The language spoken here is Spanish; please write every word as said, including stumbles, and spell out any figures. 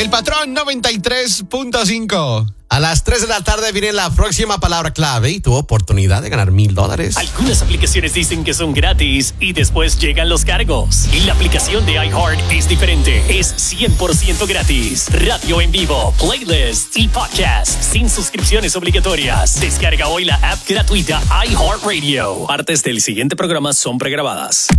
El Patrón noventa y tres punto cinco. A las tres de la tarde viene la próxima palabra clave y tu oportunidad de ganar mil dólares. Algunas aplicaciones dicen que son gratis y después llegan los cargos. Y la aplicación de iHeart es diferente. Es cien por ciento gratis. Radio en vivo, playlists y podcasts sin suscripciones obligatorias. Descarga hoy la app gratuita iHeartRadio. Partes del siguiente programa son pregrabadas.